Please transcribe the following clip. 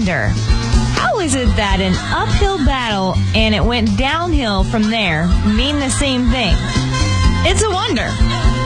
wonder, how is it that an uphill battle and it went downhill from there mean the same thing? It's a wonder.